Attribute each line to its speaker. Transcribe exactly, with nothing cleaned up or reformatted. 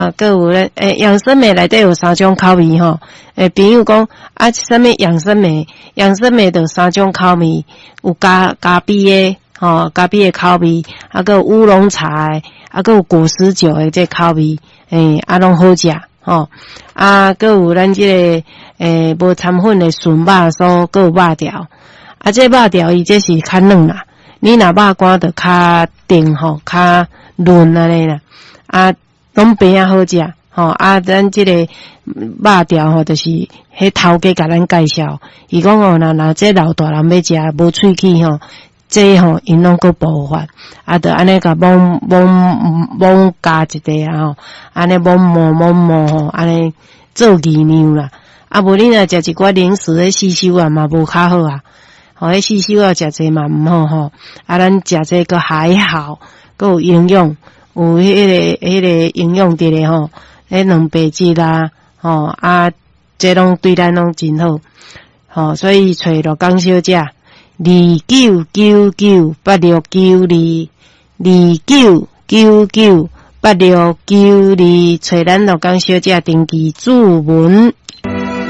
Speaker 1: 啊，各有咧，诶，养生米内底有三种口味吼。诶，朋友讲啊，什么养生米？养生米就三种口味，有咖咖啡的，吼，咖啡的口味，啊，个乌龙茶的，啊，个有果实酒的这口味，诶，啊，拢好食，吼。啊，个有咱这个诶无掺粉的纯肉酥，个有肉条。啊，这肉条伊这是较软啦，你若肉干就较定吼，较润安尼啦，啊。拢变啊好食，吼啊！咱即个肉条吼，就是迄头家甲咱介绍，伊讲哦，若若这老大人要食无喙齿吼，这吼因拢个无法，啊，着安尼甲摸摸摸加一个啊吼，安尼摸摸摸摸吼，安尼做伎酿啦。啊，无你若食一寡零食的四手啊嘛无较好啊，吼，迄四手啊食济嘛毋好吼，啊，咱食这个还好，佮有营养。有迄、那个、迄、那个营养伫咧吼，迄蛋白质啦，吼啊，这拢对咱拢真好，吼，所以找罗江小姐，二九九九八六九二，二九九九八六九二，找咱罗江小姐登记注文。